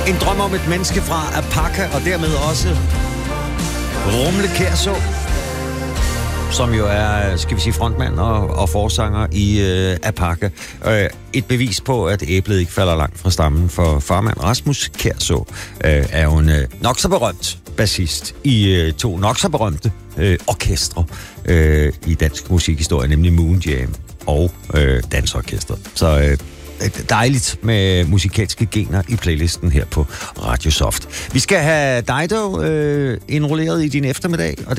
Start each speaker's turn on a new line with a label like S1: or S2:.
S1: En drøm om et menneske fra Apaka, og dermed også Rumle Kjærså, som jo er, skal vi sige, frontmand og forsanger i Apaka. Et bevis på, at æblet ikke falder langt fra stammen, for farmand Rasmus Kjærså er jo en nok så berømt bassist i to nok så berømte orkestre i dansk musikhistorie, nemlig Moon Jam og Dansorkestret. Så dejligt med musikalske gener i playlisten her på Radio Soft. Vi skal have Dido indrulleret i din eftermiddag, og